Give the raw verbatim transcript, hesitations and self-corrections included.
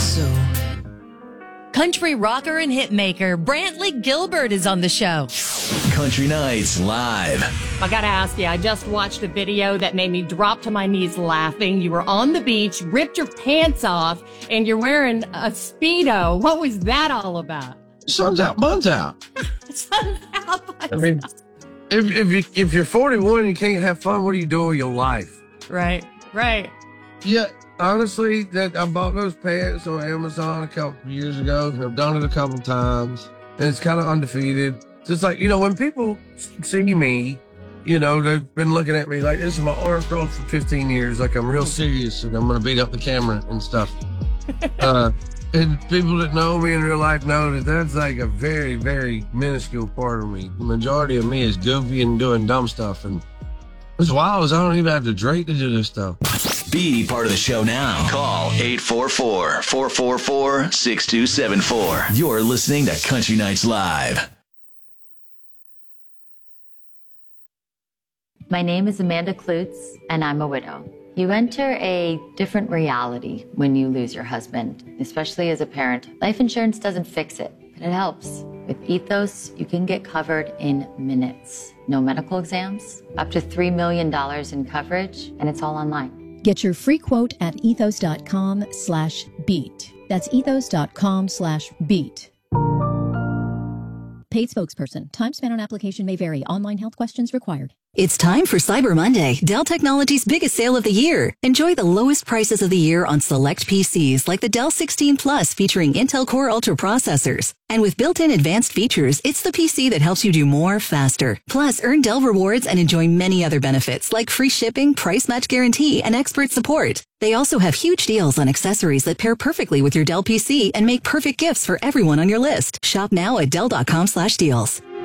So country rocker and hitmaker Brantley Gilbert is on the show. Country Nights Live. I gotta ask you, I just watched a video that made me drop to my knees laughing. You were on the beach, ripped your pants off, and you're wearing a Speedo. What was that all about? Sun's out, buns out. Sun's out, buns I mean, out. if, if, you, if you're forty-one and you can't have fun, what do you do with your life? Right, right. Yeah, honestly, that I bought those pants on Amazon a couple years ago. I've done it a couple times, and it's kind of undefeated. Just like, you know, when people see me, you know, they've been looking at me like, this is my Armstrong for fifteen years. Like, I'm real serious, and I'm going to beat up the camera and stuff. uh, and people that know me in real life know that that's like a very, very minuscule part of me. The majority of me is goofy and doing dumb stuff. And what's wild is I don't even have to drink to do this stuff. Be part of the show now. Call eight four four, four four four, six two seven four. You're listening to Country Nights Live. My name is Amanda Klutz, and I'm a widow. You enter a different reality when you lose your husband, especially as a parent. Life insurance doesn't fix it, but it helps. With Ethos, you can get covered in minutes. No medical exams, up to three million dollars in coverage, and it's all online. Get your free quote at ethos.com slash beat. That's ethos.com slash beat. Paid spokesperson. Time spent on application may vary. Online health questions required. It's time for Cyber Monday, Dell Technologies' biggest sale of the year. Enjoy the lowest prices of the year on select P Cs like the Dell sixteen Plus featuring Intel Core Ultra processors. And with built-in advanced features, it's the P C that helps you do more faster. Plus, earn Dell rewards and enjoy many other benefits like free shipping, price match guarantee, and expert support. They also have huge deals on accessories that pair perfectly with your Dell P C and make perfect gifts for everyone on your list. Shop now at Dell.com slash deals.